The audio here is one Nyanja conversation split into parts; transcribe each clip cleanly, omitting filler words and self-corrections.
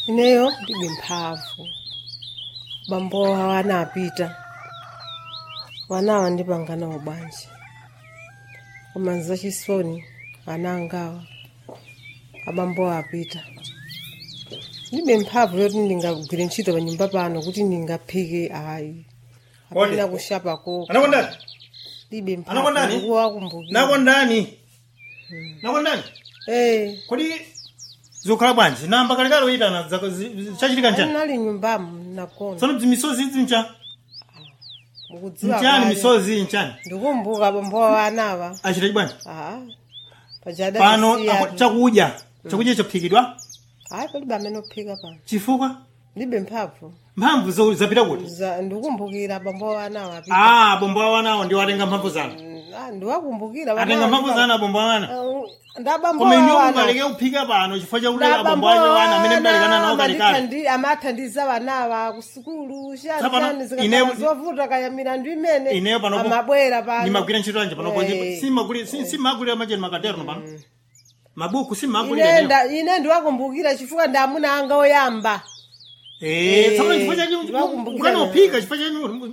Ineyo ndibe mphamvu. Bambo wana apita. Wanawa ndipangana ubanje. Komanza chisoni anangawa. Abambo apita. Ndibe mphamvu yoti ndingagwira ntchito pa nyumba pano kuti ndingaphike ayi. Apena kushapa koko. Anakondani? Ndibe mphamvu kuwakumbukira. Nakondani? Nakondani? Kodi zokhala bwanji namba kalekale uyitana chachitika njani? Nali nyumbamu nakona. Tsono misozi idzi ncha? Mukudziwa nchani misozi nchani? Ndikumbuka bambo wanawa. Achita bwanji? Pajada pano chakudya chophikidwa? Hayi palibe amene ophika pano. Chifukwa? Ndibe mphamvu. Mphamvu zapita kuti? Ndikumbukira bambo wanawa apita. Bombo wanawa ndiwo atenga mphamvu zanu. Ndiwakumbukira bana. Atenga mphamvu zanu bombo wana. Ndabambo wana. Koma wana. inyo kaleke uphika pano chifukwa chakuti bombo wana amene mdalikana nawo kalekale. Amathandiza wanawa ku sukulu, shani zikazovuta kaya milandu imene. Amabwera pano. Nimagwira ntchito anje pano konje simagulira majeni makaterno pano. Mabuku simagulira. Ine ndiwakumbukira chifukwa ndamuna anga oyamba. Tsopano chifukwa chanyu ukanophika chifukwa chanyu.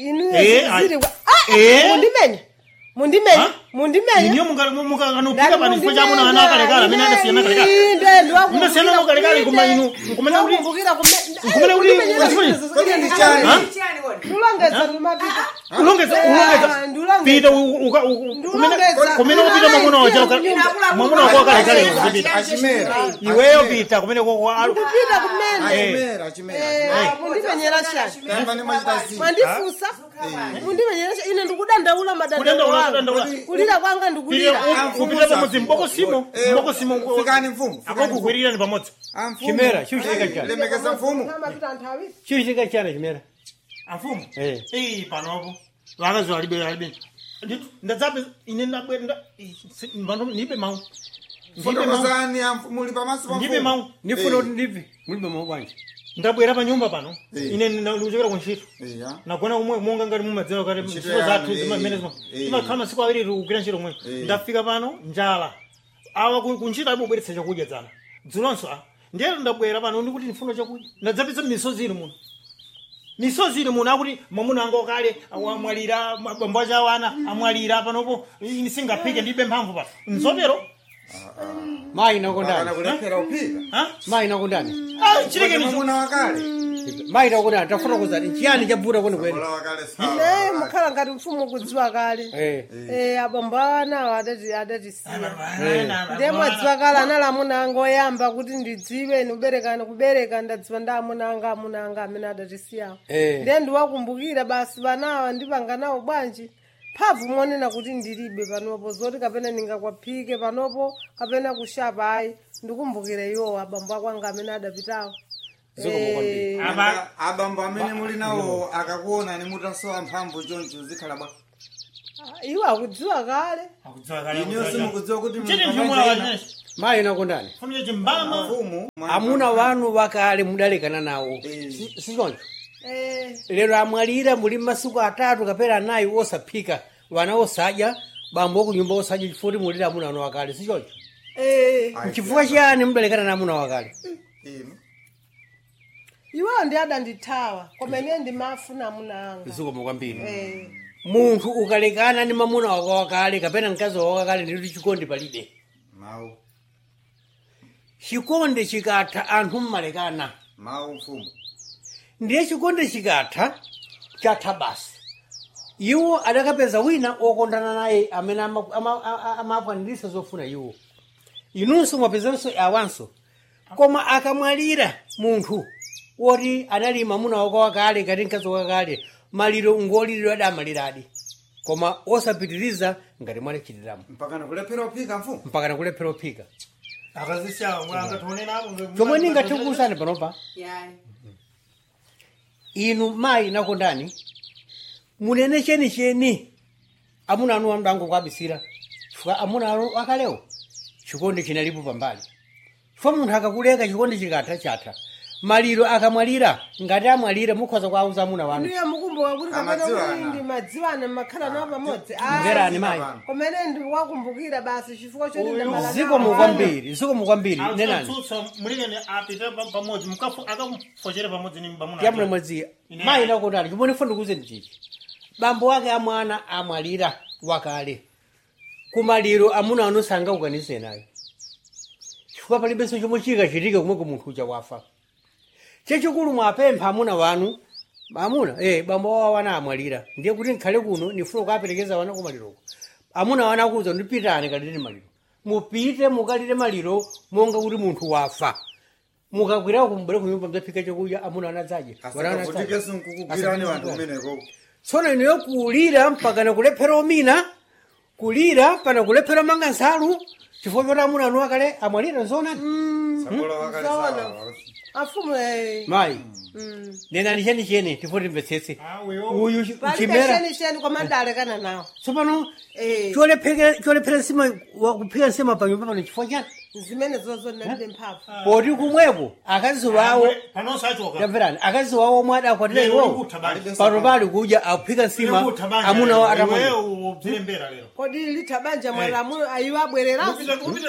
Mundimenya. Inyo mukanophika pano chifukwa chamuna ana kalekale amene adasiyana kalekale. Ndasiyana kalekale kuma inu kumene kuti kumene kuti Ulongeza pita kumene kupita mamuna wacha mamuna wako kalekale kupita iweyo pita kumene kupita kumene mundimenyera shani mandifusa mundimenyera ine ndikudandaula madandaula kulira kwanga ndikulira kupita pamodzi mbokosimo fikani mfumu akokugwirira ni pamodzi chimera chiuchitika chana lemekeza mfumu chiuchitika chana chimera amfumu panopo vakazi alibe ndadzape ine ndabwera nipe mau fotokozani muli pamaso pa ndipe mau nifuna kuti ndipe muli pamawu bwanji ndabwera pa nyumba pano ine ndikuchokera ku ntchito nagona kumwe monga ngati mumadziwa kati ntchito zathu zimene timakhala masiku awiri tikugwira ntchito kumwe ndafika pano njala awa ku ntchito alibobweretsa chakudya dzana dzulonso ndiye ndabwera pano ndikuti ndifuna chakudya ndadzapitsa misozi ili muno misozi ili muno akuti mamuna anga okale amwalira bambo acha wana amwalira panopo ini singaphike ndibe mphamvu pa nzotero mai nakondani kulephera uphika mai nakondani chileke mamuna wakale mai nakondani tafuna kuzati chiyani chavuta kwene kwene mukhala ngati mfumu kudziwa kale abambo anawo adatisiya ndiye mwadziwa kale anali amuna anga oyamba kuti ndidziwe kubereka ndadziwa ndi amuna anga amene adatisiyawo ndiye ndiwakumbukira basi banawa ndipanga nawo bwanji mphamvu monena kuti ndilibe panopo zoti kapena ndingakwaphike panopo kapena kushapa ayi ndikumbukira iwo abambo akwanga amene adapitawo abambo amene muli nawo akakuona ni mutasowa mphamvu choncho zikhala bwa iwo akudziwa kale inyo simukudziwa kuti mai nakondani amuna wanu wakale mudalekana nawo sichoncho lero amwalira muli masiku atatu kapena anayi osaphika wana osadya bambo kunyumba osadya chifukwa mulira amuna wanu wakale sichoncho chifukwa chiyani mudalekana na amuna wakale iweyo ndi adandithawa koma ine ndimafuna amuna anga zikomo kwambiri munthu ukalekana ndi mamuna wako wakale kapena mkazi wako wakale ndikuti chikondi palibe mau chikondi chikatha anthu mmalekana mau mfumu ndiye chikondi chikatha chatha basi iwo adakapeza wina okondana naye amene amakwaniritsa zofuna iwo inunso mwapezanso awanso koma akamwalira munthu woti anali mamuna wako wakale kati mkazi wakale maliro ngoliliro adamaliradi koma osapitiriza ngati mwalichitiramo mpakana kulephera uphika mfumu mpakana kulephera uphika akazisya mwangatonena chomwe ningathe kukusani panopa inu mai nakondani munene cheni amuna anu amdango kwabisira chifukwa amuna anu akalewo chikondi chinalipo pambali chifukwa munthu akakuleka chikondi chikatha chatha maliro akamwalira ngati amwalira mukhoza kuauza amuna wanu ndiye mukumbuka kuti kapena kuti ndi madziwana makhala nawo pamodzi mverani mayi kumene ndi wakumbukira basi chifukwa choti ndamala zikomo kwambiri nenani mulingeni apita pamodzi mukafu akamufochera pamodzi ni bamuna yamuna mwadziya mayi nakotani chimone fo ndikuze ndichichi bambo wake amwana amwalira wakale kumaliro amuna anu sangaukanise nayo chifukwa palibenso chomwe chikachitika kumwe munthu uja wafa chachikulu mwapempha amuna wanu amuna bambo wawo wana amwalira ndiye kuti nkhale kuno nifuna kukaperekeza wana kumaliroko amuna wana akuza ndipitani kalire maliro mupite mukalire maliro monga kuti munthu wafa mukakwira kumbere kunyumba mzaphika chakudya amuna anadzaje tsono ineyo kulira mpakana kulephera omina kulira pana kulephera manga nsalu chifukwa choti amuna anu akale amwalira nzona afumu mayi nenani chenicheni tifoti timvetsetse uyu chimera kwamadale kana nawo tsopano cholephera nsima kuphika nsima panyumba pano chifukwa chani zimene zozo ndalibe mphamvu poti kumwepo akazi wawo tamverani akazi wawo omwe adakwatira iwowo pano pali kudya akuphika nsima amuna wawo atamwalira kodi litha banja mwalamu ayiwo abwereranso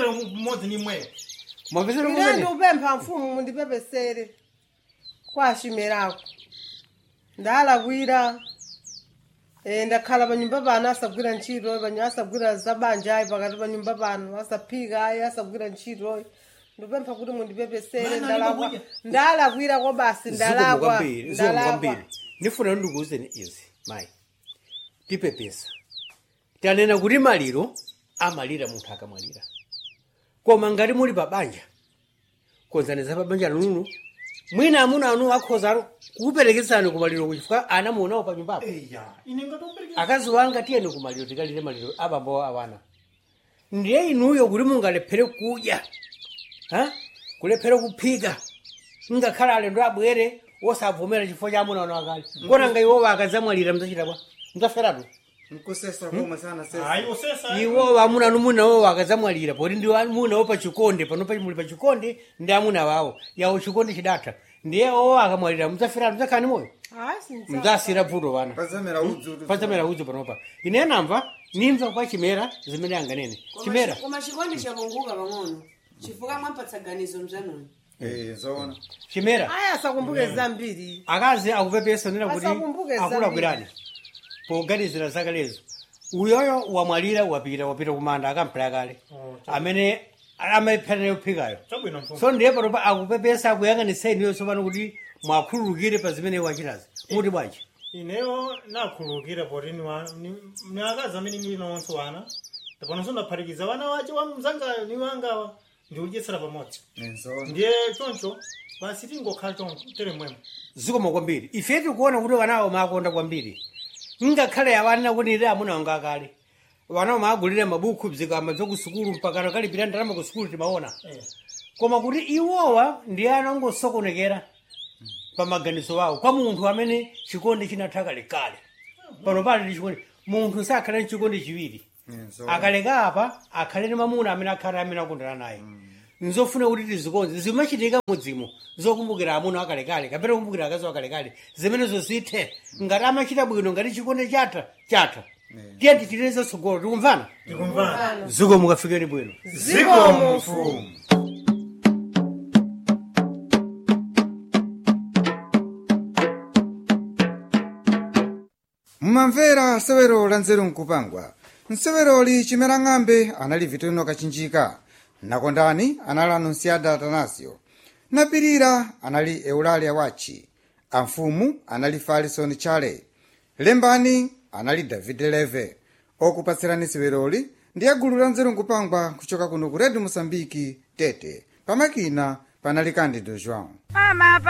ine upempha mfumu mundipepesere kwa chimerako ndalakwira ndakhala panyumba pano asagwira ntchito panyo asagwira zabanja ayi pakati panyumba pano asaphika ayi asagwira ntchito ndipempha kuti mundipepesere ndalakwira ko basi ndalakwa ndifuna ndikuuzeni izi mayi tipepesa tanena kuti maliro amalira munthu akamwalira koma ngati muli pabanja konzaniza pabanja lanu mwina amuna anu akhoza kuperekezani kumaliro kuchifukwa ana muonawo panyumbapo akazi wanga tiyeni kumaliro tikalire maliro abambo awana ndiye inuyo kuti mungalephere kudya kulephera kuphika ngakhala alendo abwere osavomera chifukwa cha amuna anu akale kona nga iwowo akadzamwalira mzachita bwa mzaferatu iwo amuna anu munawo akadzamwalira poti ndi amunawo pachikonde pano muli pachikonde ndi amuna wawo yawo chikonde chidatha ndiye owo akamwalira mudzaferatu mudzakhani moyo mdzasira bvuto vana padzamera udzu panopa ine namva nimva kwa chimera zimene anganene chimera koma chikonde chakunguka pang'ono chifukwa mwapatsa ganizo mzanoni zoona chimera aya asakumbuke zambiri akazi akupepesa nena kuti akulakwirani poganizira zaka lezo uyoyo wamwalira wapita kumanda akamphera kale amene amaphanayo phikayo so ndiye panopa akupepesa akuyang'aniseni iyo tsopano kuti mwakhululukire pa zimene wachitazi muti bwanji ineyo nakhululukira poti ni akazi amene ndili nawonso wana tapanonso ndaphatikiza wana wace wa mzangayo ni wangawa ndiudyetsera pamodzi ndiye choncho basi tingokhala tere mwemwe zikomo kwambiri ife tikuona kuti wanawo makonda kwambiri ngakhale awana kuti ire amuna wanga akale wanawo maagulire mabuku bzikama zokusukulu mpaka kalipira ndalama ku sukulu timaona koma kuti iwowa ndi ana ongosokonekera pa maganizo wawo kwa munthu amene chikonde chinatha kalekale pano pali ndi chikonde munthu sakhala ndi chikonde chiwiri akaleka apa akhale ndi mamuna amene akhala amene akondana naye nzofuna kuti tizikonze zimachitika mudzimo zokumbukira amuna akalekale kapena kumbukira akazi akalekale zimenezo zithe ngati amachita bwino ngati chikonde chatha tiye tichitiriza tsogolo tikumvana ziko mukafikeni bwino ziko mfumu mumamvera sewero la nzeru nkupangwa mseweroli chimera ng'ambe anali Vitorino Kachinjika nakondani anali Anunciada Atanasio napirira anali Eulalia Wachi amfumu anali Farison Chale lembani anali David Leve okupatsirani seweroli ndi agulu la nzeru nkupangwa kuchoka kuno ku Radio Mosambiki Tete pamakina panali Candido João